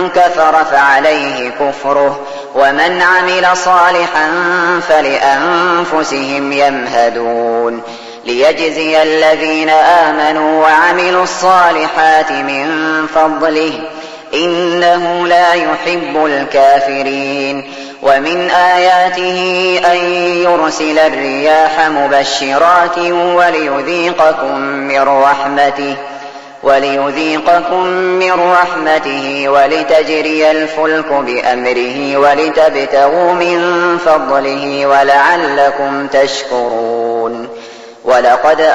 كفر فعليه كفره ومن عمل صالحا فلأنفسهم يمهدون ليجزي الذين آمنوا وعملوا الصالحات من فضله إنه لا يحب الكافرين ومن آياته أن يرسل الرياح مبشرات وليذيقكم من رحمته ولتجري الفلك بأمره ولتبتغوا من فضله ولعلكم تشكرون. ولقد